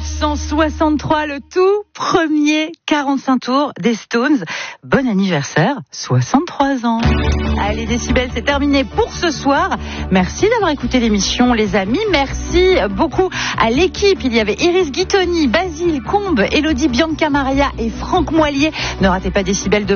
1963, le tout premier 45 tours des Stones. Bon anniversaire, 63 ans. Allez, Décibel, c'est terminé pour ce soir. Merci d'avoir écouté l'émission, les amis. Merci beaucoup à l'équipe. Il y avait Iris Guitoni, Basile Combe, Elodie Bianca Maria et Franck Moilier. Ne ratez pas Décibel demain.